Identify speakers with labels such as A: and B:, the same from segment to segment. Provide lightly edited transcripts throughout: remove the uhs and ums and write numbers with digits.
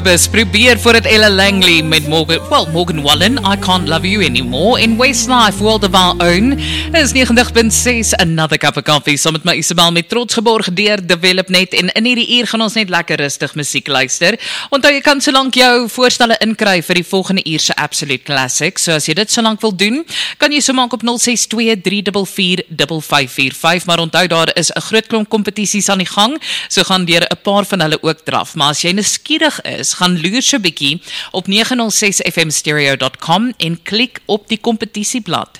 A: Probeer voordat Ella Langley met Morgan Wallen, I Can't Love You Anymore, in Westlife, World of Our Own. Is 90.6, Another Cup of Coffee, saam met my Isabel met trots geborg deur DevelopNet, en in hierdie uur gaan ons net lekker rustig musiek luister. Onthou, jy kan solank jou voorstelle inkry vir die volgende uur se Absolute Classic, so as jy dit solank wil doen, kan jy so maak op 062-344-5545, maar onthou, daar is 'n groot klomp kompetisies aan die gang, so gaan deur 'n paar van hulle ook draf, maar as jy nuuskierig is, gaan loer so bietjie op 906fmstereo.com en klik op die kompetitieblad.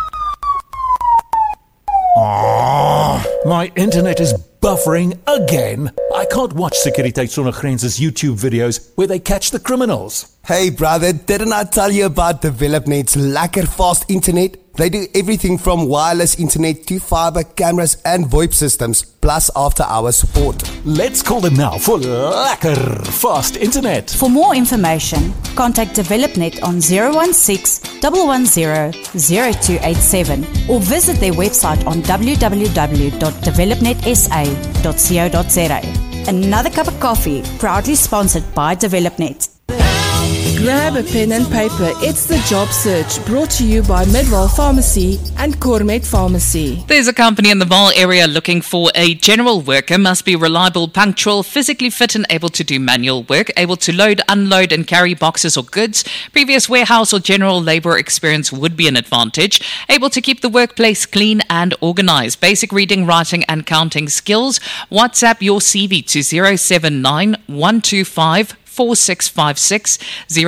B: Oh, my internet is buffering again. I can't watch Sekuriteit Sonder Grense's YouTube videos where they catch the criminals.
C: Hey brother, didn't I tell you about DevelopNet's lekker fast internet? They do everything from wireless internet to fiber, cameras and VoIP systems, plus after-hour support.
B: Let's call them now for lekker fast internet.
D: For more information, contact DevelopNet on 016-110-0287 or visit their website on www.developnetsa.co.za. Another Cup of Coffee, proudly sponsored by DevelopNet.
E: Grab a pen and paper. It's the Job Search, brought to you by Midwell Pharmacy and Cormet Pharmacy.
A: There's a company in the Vaal area looking for a general worker, must be reliable, punctual, physically fit and able to do manual work, able to load, unload and carry boxes or goods. Previous warehouse or general labor experience would be an advantage. Able to keep the workplace clean and organized. Basic reading, writing and counting skills. WhatsApp your CV to 079-125-4656,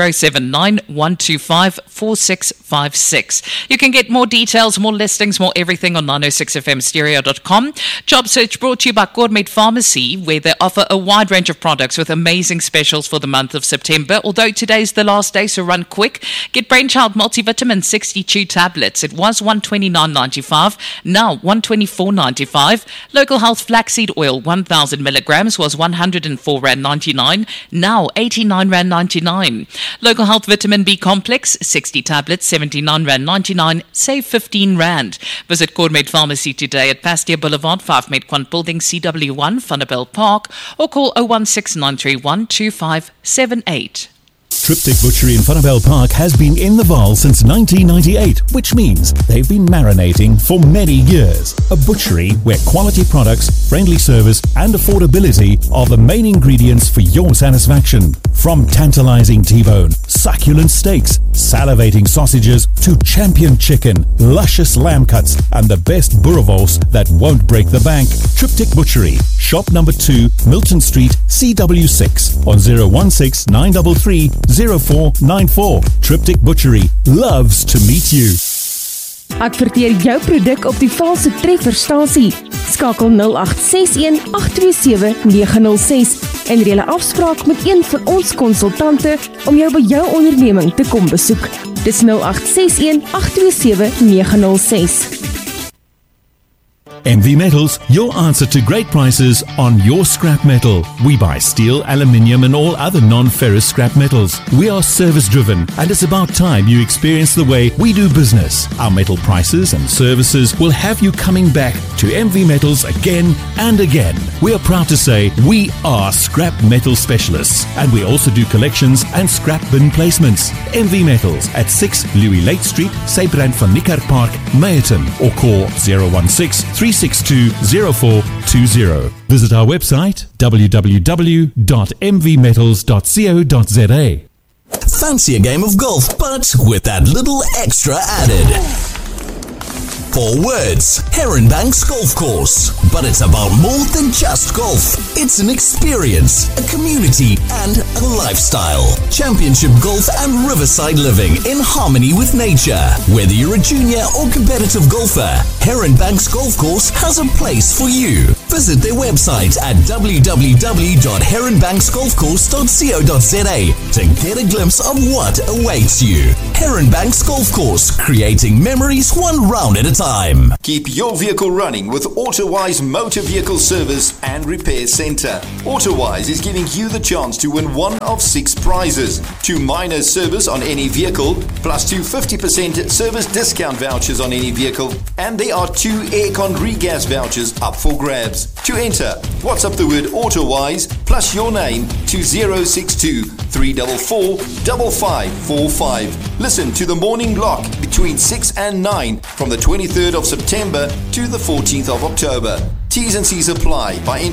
A: 079-125-4656. You can get more details, more listings, more everything on 906fmstereo.com. Job Search brought to you by Cormet Pharmacy, where they offer a wide range of products with amazing specials for the month of September. Although today's the last day, so run quick. Get Brainchild Multivitamin 62 tablets. It was $129.95, now $124.95. Local Health Flaxseed Oil, 1,000 milligrams, was $104.99, now $89.99. Local Health Vitamin B Complex, 60 tablets, $79.99, save $15. Visit Cormet Pharmacy today at Pasteur Boulevard, 5 Medquan Building, CW1, Vanderbilt Park, or call 016-931-2578.
B: Triptych Butchery in Vanderbilt Park has been in the Vaal since 1998, which means they've been marinating for many years. A butchery where quality products, friendly service and affordability are the main ingredients for your satisfaction. From tantalizing T-bone, succulent steaks, salivating sausages to champion chicken, luscious lamb cuts and the best boerewors that won't break the bank. Triptych Butchery, shop number 2, Milton Street, CW6 on 016-933-0494. Triptych Butchery loves to meet you.
F: Adverteer jou produk op die valse trefferstasie. Skakel 0861-827-906 en reël 'n afspraak met een van ons konsultante om jou by jou onderneming te kom besoek. Dis 0861-827-906.
B: MV Metals, your answer to great prices on your scrap metal. We buy steel, aluminium and all other non-ferrous scrap metals. We are service driven and it's about time you experience the way we do business. Our metal prices and services will have you coming back to MV Metals again and again. We are proud to say we are scrap metal specialists and we also do collections and scrap bin placements. MV Metals at 6 Louis Lake Street, Sybrand van Niekerk Park, Meyerton, or call 016-362-0420. Visit our website www.mvmetals.co.za.
G: Fancy a game of golf, but with that little extra added. 4 words, Heronbanks Golf Course. But it's about more than just golf. It's an experience, a community, and a lifestyle. Championship golf and riverside living in harmony with nature. Whether you're a junior or competitive golfer, Heronbanks Golf Course has a place for you. Visit their website at www.heronbanksgolfcourse.co.za to get a glimpse of what awaits you. Heronbanks Golf Course, creating memories one round at a time.
H: Keep your vehicle running with AutoWise Motor Vehicle Service and Repair Center. AutoWise is giving you the chance to win one of 6 prizes: 2 minor service on any vehicle, plus 2 50% service discount vouchers on any vehicle, and there are 2 aircon regas vouchers up for grabs. winners. To enter, WhatsApp the word Autowise plus your name to 062 344 5545. Listen to the morning lock between 6 and 9 from the 23rd of September to the 14th of October. T's and C's apply by